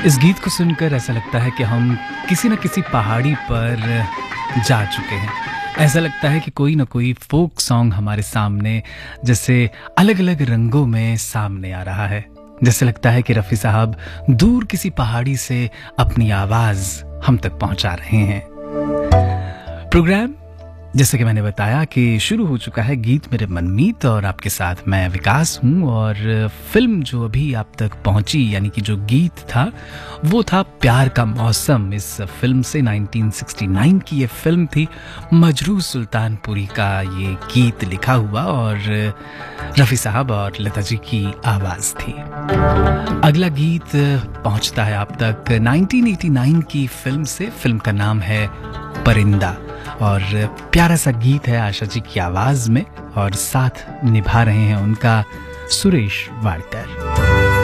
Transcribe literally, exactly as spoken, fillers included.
इस गीत को सुनकर ऐसा लगता है कि हम किसी न किसी पहाड़ी पर जा चुके हैं। ऐसा लगता है कि कोई ना कोई फोक सॉन्ग हमारे सामने जैसे अलग अलग रंगों में सामने आ रहा है। जैसे लगता है कि रफ़ी साहब दूर किसी पहाड़ी से अपनी आवाज हम तक पहुंचा रहे हैं। प्रोग्राम जैसे कि मैंने बताया कि शुरू हो चुका है गीत मेरे मनमीत, और आपके साथ मैं विकास हूं। और फिल्म जो अभी आप तक पहुंची, यानी कि जो गीत था वो था प्यार का मौसम। इस फिल्म से नाइनटीन सिक्सटी नाइन की ये फिल्म थी। मजरू सुल्तानपुरी का ये गीत लिखा हुआ और रफ़ी साहब और लता जी की आवाज थी। अगला गीत पहुंचता है आप तक नाइनटीन एटी नाइन की फिल्म से। फिल्म का नाम है परिंदा, और प्यारा सा गीत है आशा जी की आवाज में, और साथ निभा रहे हैं उनका सुरेश वाडकर।